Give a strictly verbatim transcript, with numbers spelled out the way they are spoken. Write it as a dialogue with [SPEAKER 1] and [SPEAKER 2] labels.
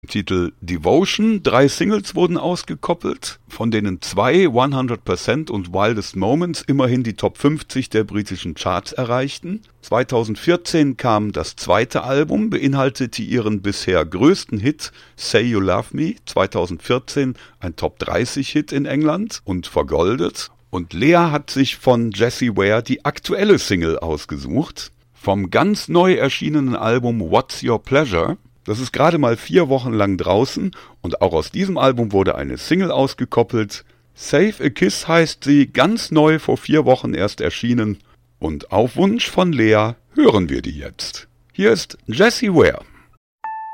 [SPEAKER 1] Titel Devotion. Drei Singles wurden ausgekoppelt, von denen zwei hundert Prozent und Wildest Moments immerhin die Top fünfzig der britischen Charts erreichten. zweitausendvierzehn kam das zweite Album, beinhaltete ihren bisher größten Hit Say You Love Me, zweitausendvierzehn ein Top dreißig Hit in England und vergoldet. Und Lea hat sich von Jessie Ware die aktuelle Single ausgesucht, vom ganz neu erschienenen Album What's Your Pleasure. Das ist gerade mal vier Wochen lang draußen und auch aus diesem Album wurde eine Single ausgekoppelt. Save a Kiss heißt sie, ganz neu vor vier Wochen erst erschienen. Und auf Wunsch von Lea hören wir die jetzt. Hier ist Jessie Ware.